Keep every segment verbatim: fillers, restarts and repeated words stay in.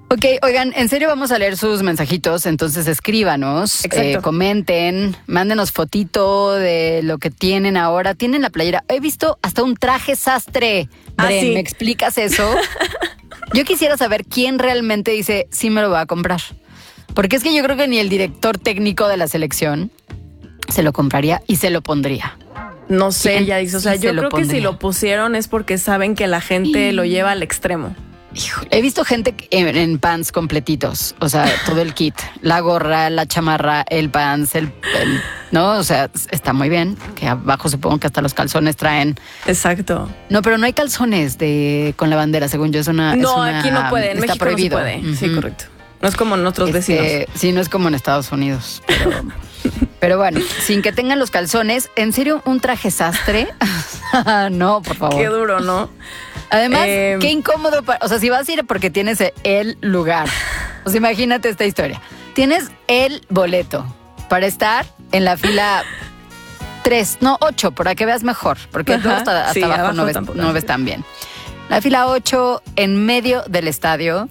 Ok, oigan, en serio vamos a leer sus mensajitos, entonces escríbanos, eh, comenten, mándenos fotito de lo que tienen ahora. Tienen la playera. He visto hasta un traje sastre. Ah, Bren, sí. ¿me explicas eso? Yo quisiera saber quién realmente dice sí me lo va a comprar. Porque es que yo creo que ni el director técnico de la selección se lo compraría y se lo pondría. No sé, ya dice, o sea, sí yo se lo creo que pondría? si lo pusieron es porque saben que la gente lo lleva al extremo. Híjole, he visto gente en, en pants completitos, o sea, todo el kit, la gorra, la chamarra, el pants, el, el- no, o sea, está muy bien, que abajo supongo que hasta los calzones traen. Exacto. No, pero no hay calzones de con la bandera, según yo, es una es No, una- aquí no puede, en está México prohibido. no se puede. Sí, Ujú. correcto. No es como en otros Este, vecinos. sí, no es como en Estados Unidos, pero, pero bueno, sin que tengan los calzones, ¿en serio un traje sastre? No, por favor. Qué duro, ¿no? Además, Eh, qué incómodo. Para, o sea, si vas a ir porque tienes el lugar. O sea, imagínate esta historia. Tienes el boleto para estar en la fila tres, no, ocho, para que veas mejor. Porque Ajá, luego hasta, hasta sí, abajo, abajo no, ves, tampoco. no ves tan bien. La fila ocho, en medio del estadio.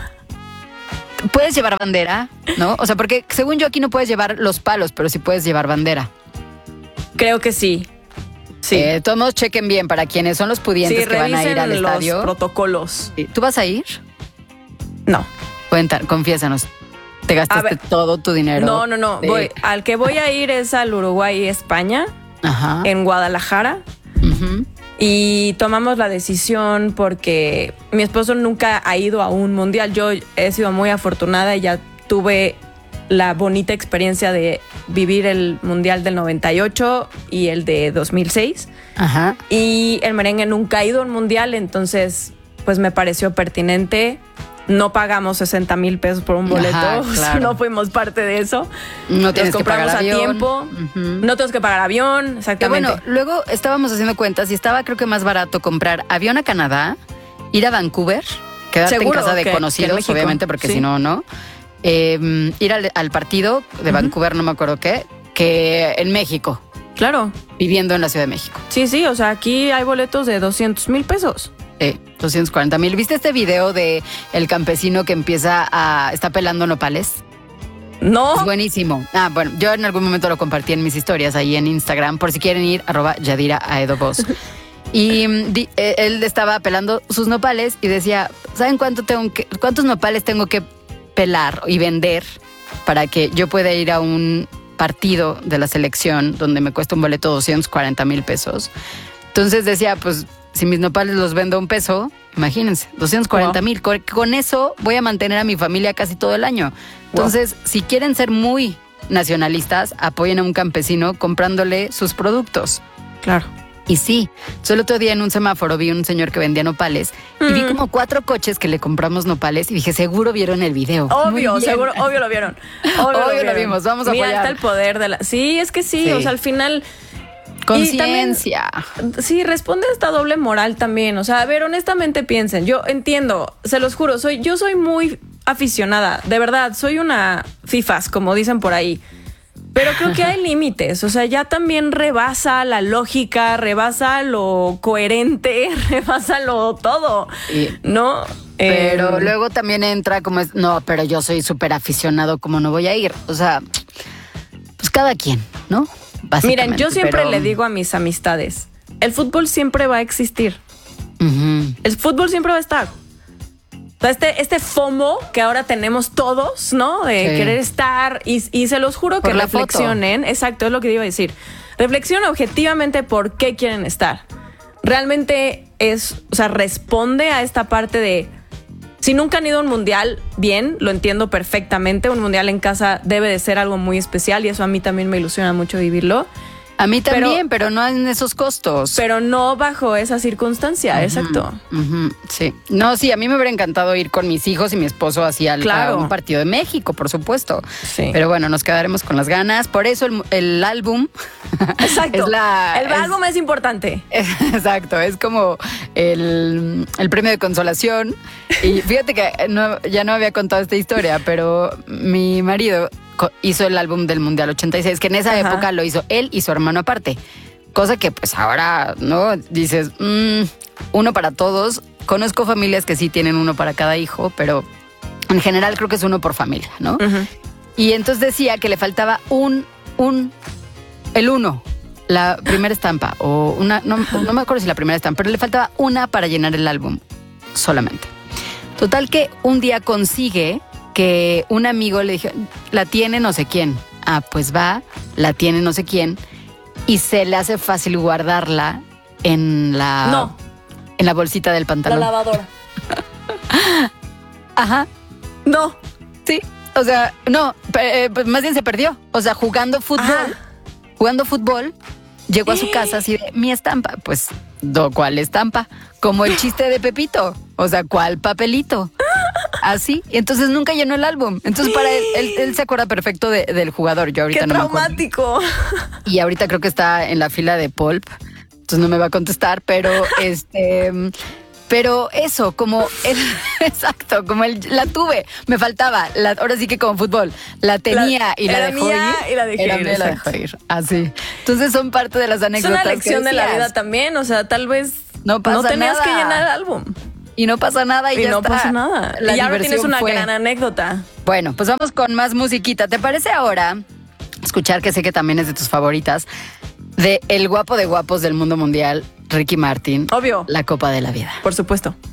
Puedes llevar bandera, ¿no? O sea, porque según yo aquí no puedes llevar los palos, pero sí puedes llevar bandera. Creo que sí. Sí. Eh, todos modos, chequen bien para quienes son los pudientes Sí, que van a ir revisen al los estadio. protocolos. ¿Tú vas a ir? No. Cuenta, confiésanos. Te gastaste ver, todo tu dinero. No, no, no. de- Voy, al que voy a ir es al Uruguay, España, Ajá. en Guadalajara. Ujú. Y tomamos la decisión porque mi esposo nunca ha ido a un mundial. Yo he sido muy afortunada y ya tuve la bonita experiencia de vivir el mundial del noventa y ocho y el de dos mil seis. Ajá. Y el merengue nunca ha ido a un mundial, entonces pues me pareció pertinente. No pagamos sesenta mil pesos por un boleto, Ajá, o sea, claro. no fuimos parte de eso. No tienes Los que pagar compramos a avión. tiempo, Ujú. no tenemos que pagar avión, Que exactamente. bueno, luego estábamos haciendo cuentas y estaba creo que más barato comprar avión a Canadá, ir a Vancouver, quedarte Seguro en casa de que- que en conocidos, México, obviamente, porque sí. si no, no. Eh, ir al, al partido de Vancouver, no me acuerdo qué, que en México, Claro, viviendo en la Ciudad de México. sí, sí, o sea, aquí hay boletos de doscientos mil pesos. Sí, doscientos cuarenta mil. ¿Viste este video de el campesino que empieza a... está pelando nopales? No, Es buenísimo. Ah, bueno, yo en algún momento lo compartí en mis historias ahí en Instagram, por si quieren ir, arroba Yadira Aedo Y mm, di- eh, él estaba pelando sus nopales y decía, ¿saben cuánto tengo que, cuántos nopales tengo que pelar y vender para que yo pueda ir a un partido de la selección donde me cuesta un boleto doscientos cuarenta mil pesos? Entonces decía, pues si mis nopales los vendo a un peso, imagínense, doscientos cuarenta mil. Con, con eso voy a mantener a mi familia casi todo el año. Entonces, si quieren ser muy nacionalistas, apoyen a un campesino comprándole sus productos. claro. Y sí, solo otro día en un semáforo vi un señor que vendía nopales y vi como cuatro coches que le compramos nopales y dije, seguro vieron el video. Obvio, Muy bien. seguro, obvio lo vieron. Obvio lo vimos, vamos a Mira, apoyar. está el poder de la... Sí, es que sí, Sí. o sea, al final... Conciencia. Sí, responde a esta doble moral también. O sea, a ver, honestamente piensen. Yo entiendo, se los juro, soy, yo soy muy aficionada. De verdad, soy una fifas, como dicen por ahí. Pero creo que hay límites. O sea, ya también rebasa la lógica, rebasa lo coherente, rebasa lo todo. Sí. ¿No? Pero Eh, luego también entra como es, no, pero yo soy súper aficionado, como no voy a ir. O sea, pues cada quien, ¿no? Básicamente, Miren, yo siempre pero- le digo a mis amistades, el fútbol siempre va a existir. Ujú. El fútbol siempre va a estar. O sea, este, este FOMO que ahora tenemos todos, ¿no? De Sí. querer estar. Y, y se los juro Por que la foto. reflexionen. Exacto, es lo que iba a decir. Reflexionen objetivamente por qué quieren estar. Realmente es, o sea, responde a esta parte de... Si nunca han ido a un mundial, bien, lo entiendo perfectamente. Un mundial en casa debe de ser algo muy especial y eso a mí también me ilusiona mucho vivirlo. A mí Pero- también, pero, no en esos costos. Pero no bajo esa circunstancia, exacto. Ujú, sí. No, sí, a mí me hubiera encantado ir con mis hijos y mi esposo así al, Claro. a un partido de México, por supuesto. Sí. Pero bueno, nos quedaremos con las ganas. Por eso el, el álbum Exacto. es la... El es- álbum es importante. Exacto, es como el, el premio de consolación. Y fíjate que no, ya no había contado esta historia, pero mi marido co- hizo el álbum del Mundial ochenta y seis, que en esa Ajá. época lo hizo él y su hermano aparte. Cosa que pues ahora, ¿no? Dices, mm, uno para todos. Conozco familias que sí tienen uno para cada hijo, pero En general creo que es uno por familia, ¿no? Ujú. Y entonces decía que le faltaba un, un, el uno, la primera estampa, o una, no, no me acuerdo si la primera estampa, pero le faltaba una para llenar el álbum solamente. Total que un día consigue que un amigo le dijo, la tiene no sé quién. Ah, pues va, la tiene no sé quién, y se le hace fácil guardarla en la, No. en la bolsita del La pantalón. lavadora. Ajá, No. sí. O sea, no, pe- eh, pues más bien se perdió. O sea, jugando fútbol, Ah. jugando fútbol, llegó a su casa así de, mi estampa. Pues, do, ¿cuál estampa? Como el chiste de Pepito. O sea, ¿cuál papelito? Así. Y entonces nunca llenó el álbum. Entonces, para él, él, él se acuerda perfecto de- del jugador. Yo ahorita Qué no me acuerdo. traumático. Y ahorita creo que está en la fila de Pulp. Entonces no me va a contestar, pero este... Pero eso, como el, exacto, como el, la tuve, me faltaba, la, ahora sí que como fútbol, la tenía La- y la era dejó mía ir. y la dejé era ir, mía y la exacto. dejó ir, así. Entonces son parte de las Es anécdotas. una que lección de la decías. vida también, o sea, tal vez No pasa tenías nada. que llenar el álbum. Y no pasa nada y, Y ya no está. pasa nada. La y ahora tienes diversión una fue. gran anécdota. Bueno, pues vamos con más musiquita. ¿Te parece ahora escuchar, que sé que también es de tus favoritas, de el guapo de guapos del mundo mundial, Ricky Martin? Obvio. La Copa de la Vida. Por supuesto.